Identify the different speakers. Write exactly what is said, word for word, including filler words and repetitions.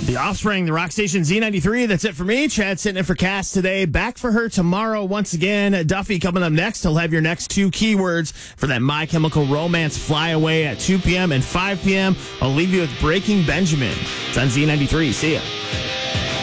Speaker 1: The Offspring, the rock station Z ninety-three. That's it for me. Chad sitting in for Cass today. Back for her tomorrow once again. Duffy coming up next. He'll have your next two keywords for that My Chemical Romance flyaway at two p.m. and five p.m. I'll leave you with Breaking Benjamin. It's on Z ninety-three. See ya.